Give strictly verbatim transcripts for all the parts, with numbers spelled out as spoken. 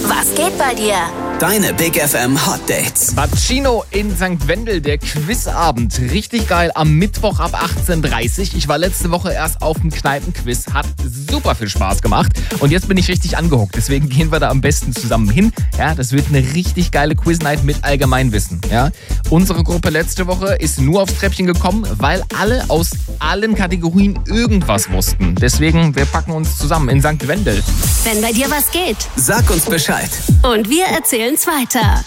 Was geht bei dir? Deine Big F M Hot Dates. Bacino in Sankt Wendel, der Quizabend. Richtig geil, am Mittwoch ab achtzehn Uhr dreißig. Ich war letzte Woche erst auf dem Kneipenquiz, hat super viel Spaß gemacht. Und jetzt bin ich richtig angehuckt, deswegen gehen wir da am besten zusammen hin. Ja, das wird eine richtig geile Quiz-Night mit Allgemeinwissen. Ja. Unsere Gruppe letzte Woche ist nur aufs Treppchen gekommen, weil alle aus allen Kategorien irgendwas wussten. Deswegen, wir packen uns zusammen in Sankt Wendel. Wenn bei dir was geht. Sag uns Bescheid. Und wir erzählen's weiter.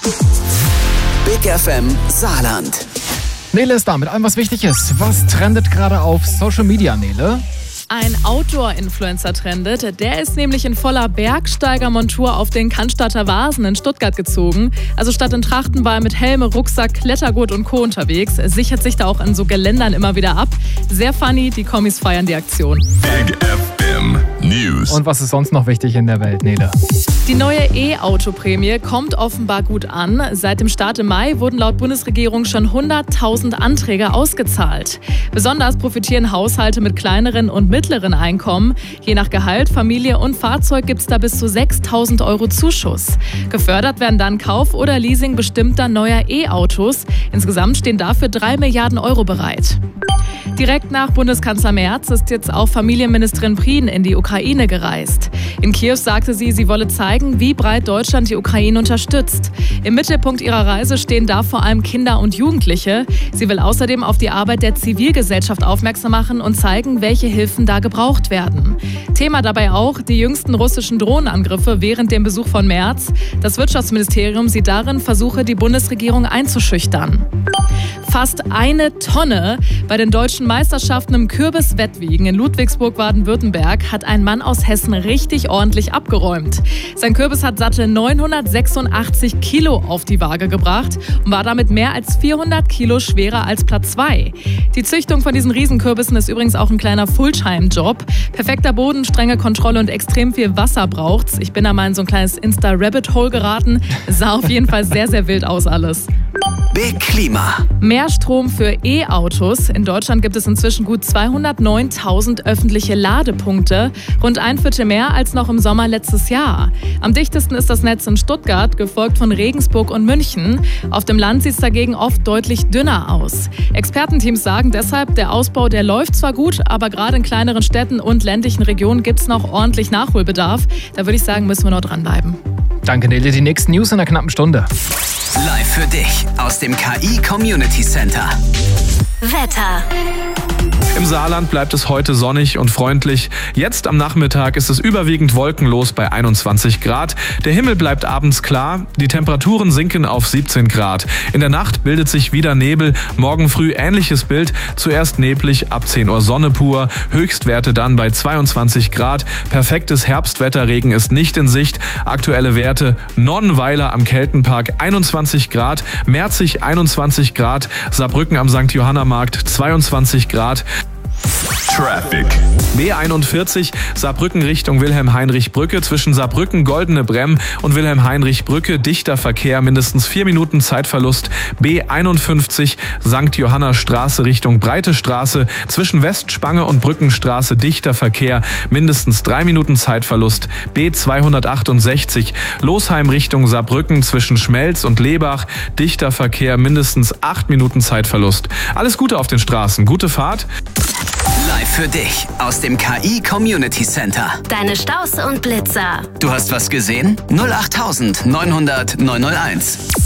Big F M Saarland. Nele ist da mit allem, was wichtig ist. Was trendet gerade auf Social Media, Nele? Ein Outdoor-Influencer trendet. Der ist nämlich in voller Bergsteigermontur auf den Cannstatter Vasen in Stuttgart gezogen. Also statt in Trachten war er mit Helme, Rucksack, Klettergurt und Co. unterwegs. Er sichert sich da auch an so Geländern immer wieder ab. Sehr funny, die Kommis feiern die Aktion. Big F M News. Und was ist sonst noch wichtig in der Welt, Nele? Die neue E-Auto-Prämie kommt offenbar gut an. Seit dem Start im Mai wurden laut Bundesregierung schon hunderttausend Anträge ausgezahlt. Besonders profitieren Haushalte mit kleineren und mittleren Einkommen. Je nach Gehalt, Familie und Fahrzeug gibt es da bis zu sechstausend Euro Zuschuss. Gefördert werden dann Kauf oder Leasing bestimmter neuer E-Autos. Insgesamt stehen dafür drei Milliarden Euro bereit. Direkt nach Bundeskanzler Merz ist jetzt auch Familienministerin Prien in die Ukraine gereist. In Kiew sagte sie, sie wolle zeigen, wie breit Deutschland die Ukraine unterstützt. Im Mittelpunkt ihrer Reise stehen da vor allem Kinder und Jugendliche. Sie will außerdem auf die Arbeit der Zivilgesellschaft aufmerksam machen und zeigen, welche Hilfen da gebraucht werden. Thema dabei auch die jüngsten russischen Drohnenangriffe während dem Besuch von Merz. Das Wirtschaftsministerium sieht darin Versuche, die Bundesregierung einzuschüchtern. Fast eine Tonne. Bei den deutschen Meisterschaften im Kürbiswettwiegen in Ludwigsburg, Baden-Württemberg, hat ein Mann aus Hessen richtig ordentlich abgeräumt. Sein Kürbis hat satte neunhundertsechsundachtzig Kilo auf die Waage gebracht und war damit mehr als vierhundert Kilo schwerer als Platz zwei. Die Züchtung von diesen Riesenkürbissen ist übrigens auch ein kleiner Fulltime-Job. Perfekter Boden, strenge Kontrolle und extrem viel Wasser braucht's. Ich bin da mal in so ein kleines Insta-Rabbit-Hole geraten. Sah auf jeden Fall sehr, sehr wild aus alles. Big Klima. Mehr Strom für E-Autos. In Deutschland gibt es inzwischen gut zweihundertneuntausend öffentliche Ladepunkte. Rund ein Viertel mehr als noch im Sommer letztes Jahr. Am dichtesten ist das Netz in Stuttgart, gefolgt von Regensburg und München. Auf dem Land sieht es dagegen oft deutlich dünner aus. Expertenteams sagen deshalb, der Ausbau, der läuft zwar gut, aber gerade in kleineren Städten und ländlichen Regionen gibt es noch ordentlich Nachholbedarf. Da würde ich sagen, müssen wir noch dranbleiben. Danke, Nele. Die nächsten News in einer knappen Stunde. Live für dich aus dem K I Community Center. Wetter. Im Saarland bleibt es heute sonnig und freundlich. Jetzt am Nachmittag ist es überwiegend wolkenlos bei einundzwanzig Grad. Der Himmel bleibt abends klar. Die Temperaturen sinken auf siebzehn Grad. In der Nacht bildet sich wieder Nebel. Morgen früh ähnliches Bild. Zuerst neblig, ab zehn Uhr Sonne pur. Höchstwerte dann bei zweiundzwanzig Grad. Perfektes Herbstwetterregen ist nicht in Sicht. Aktuelle Werte: Nonnenweiler am Keltenpark einundzwanzig Grad. Merzig einundzwanzig Grad. Saarbrücken am Sankt Johanna Markt zweiundzwanzig Grad. Traffic. B einundvierzig, Saarbrücken Richtung Wilhelm-Heinrich-Brücke. Zwischen Saarbrücken Goldene Bremm und Wilhelm-Heinrich-Brücke dichter Verkehr, mindestens vier Minuten Zeitverlust. B einundfünfzig, Sankt Johanna Straße Richtung Breite Straße. Zwischen Westspange und Brückenstraße dichter Verkehr, mindestens drei Minuten Zeitverlust. B zweihundertachtundsechzig, Losheim Richtung Saarbrücken. Zwischen Schmelz und Lebach dichter Verkehr, mindestens acht Minuten Zeitverlust. Alles Gute auf den Straßen, gute Fahrt. Live für dich aus dem K I Community Center. Deine Staus und Blitzer. Du hast was gesehen? null acht neunhundert neunhunderteins.